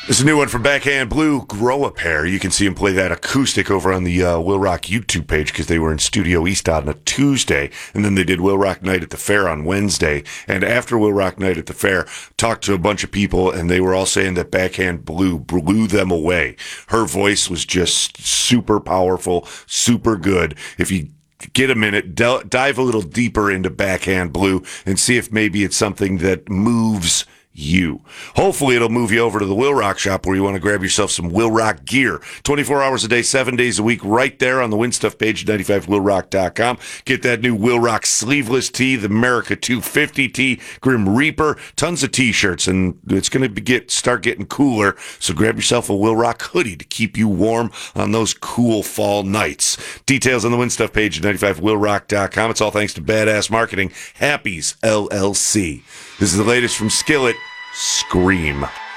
This is a new one from Backhand Blue, Grow a Pair. You can see them play that acoustic over on the Will Rock YouTube page because they were in Studio East on a Tuesday, and then they did Will Rock Night at the Fair on Wednesday. And after Will Rock Night at the Fair, talked to a bunch of people, and they were all saying that Backhand Blue blew them away. Her voice was just super powerful, super good. If you get a minute, dive a little deeper into Backhand Blue and see if maybe it's something that moves you. Hopefully it'll move you over to the Will Rock shop where you want to grab yourself some Will Rock gear. 24 hours a day, 7 days a week, right there on the Win Stuff page, 95willrock.com. Get that new Will Rock sleeveless tee, the America 250 tee, Grim Reaper, tons of t-shirts, and it's going to start getting cooler, so grab yourself a Will Rock hoodie to keep you warm on those cool fall nights. Details on the Win Stuff page at 95willrock.com. It's all thanks to Badass Marketing, Happy's LLC. This is the latest from Skillet. Scream.